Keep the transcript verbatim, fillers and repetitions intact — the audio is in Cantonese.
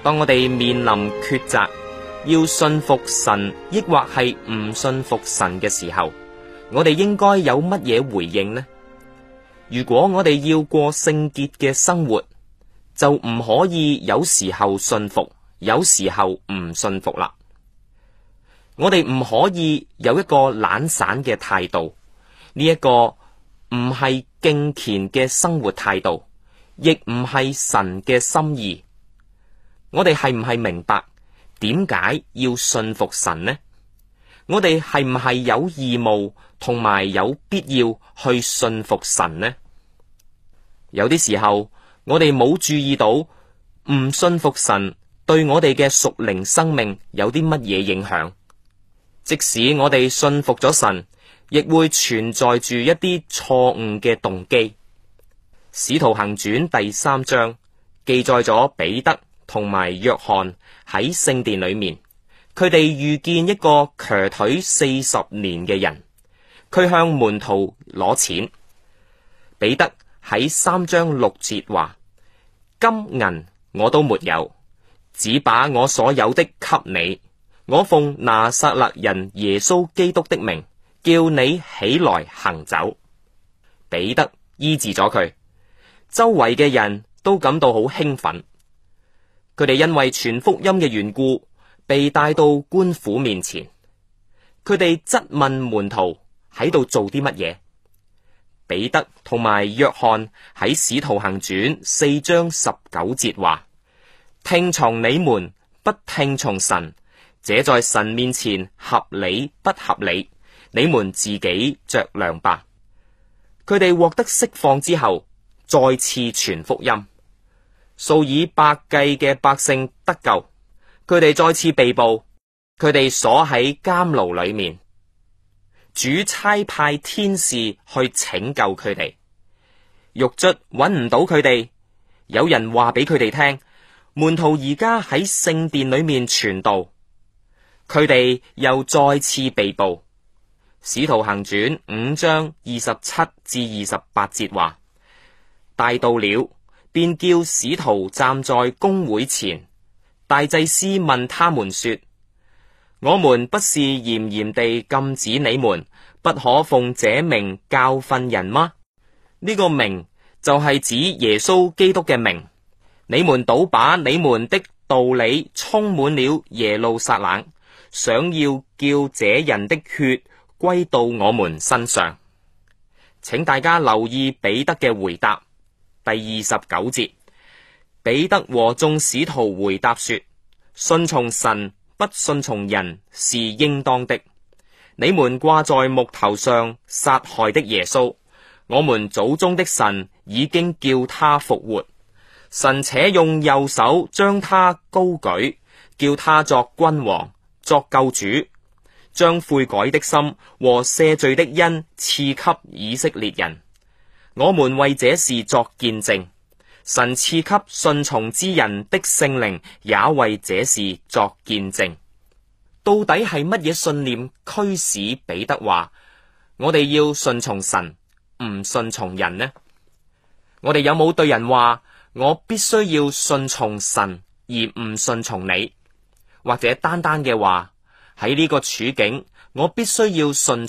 當我哋面臨抉擇，要信服神，抑或係唔信服神嘅時候，我哋應該有乜嘢回應呢？如果我哋要過聖潔嘅生活，就唔可以有時候信服，有時候唔信服啦。我哋唔可以有一個懶散嘅態度，呢一個唔係敬虔嘅生活態度，亦唔係神嘅心意。我哋係唔係明白點解要信服神呢？我哋係唔係有義務同埋有必要去信服神呢？有啲時候我哋冇注意到唔信服神對我哋嘅屬靈生命有啲乜嘢影響。即使我哋信服咗神，亦會存在住一啲錯誤嘅動機。使徒行傳第三章記載咗彼得同埋約翰喺聖殿裏面，佢哋遇見一個瘸腿四十年嘅人，佢向門徒攞錢。彼得喺三章六節話：金銀我都沒有，只把我所有的給你。我奉拿撒勒人耶穌基督的名，叫你起來行走。彼得醫治咗佢，周圍嘅人都感到好興奮。佢哋因為傳福音嘅緣故，被帶到官府面前。佢哋質問門徒喺度做啲乜嘢。彼得同埋約翰喺使徒行傳四章十九節話：聽從你們，不聽從神，這在神面前合理不合理？你們自己酌量吧。佢哋獲得釋放之後，再次傳福音，數以百計嘅百姓得救。佢哋再次被捕，佢哋鎖喺監牢裏面。主差派天使去拯救佢哋。獄卒揾唔到佢哋，有人話俾佢哋聽，門徒而家喺聖殿裏面傳道。佢哋又再次被捕。使徒行傳五章二十七至二十八節話：大到了，便叫使徒站在公會前。大祭司問他們說：我們不是嚴嚴地禁止你們不可奉這名教訓人嗎？呢個名就係指耶穌基督嘅名。你們倒把你們的道理充滿了耶路撒冷，想要叫這人的血歸到我們身上。請大家留意彼得嘅回答，第二十九節，彼得和眾使徒回答說：信從神，不信從人是應當的。你們掛在木頭上殺害的耶穌，我們祖宗的神已經叫他復活。神且用右手將他高舉，叫他作君王，作救主，將悔改的心和赦罪的恩賜給以色列人。我們為這事作見證，神賜給信從之人的聖靈也為這事作見證。到底係乜嘢信念驅使彼得話我哋要順從神，唔順從人呢？我哋有冇對人話我必須要順從神而唔順從你？或者單單嘅話，喺呢個處境我必須要順